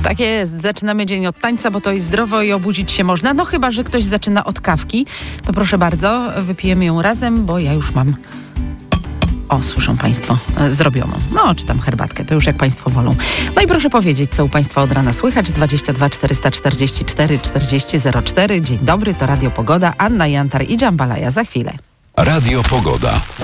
Tak jest, zaczynamy dzień od tańca, bo to jest zdrowo i obudzić się można. No chyba, że ktoś zaczyna od kawki, to proszę bardzo, wypijemy ją razem, bo ja już mam, słyszą Państwo, zrobioną. No, czy tam herbatkę, to już jak Państwo wolą. No i proszę powiedzieć, co u Państwa od rana słychać. 22 444 40 04. Dzień dobry, to Radio Pogoda. Anna Jantar i Dżambalaja za chwilę. Radio Pogoda.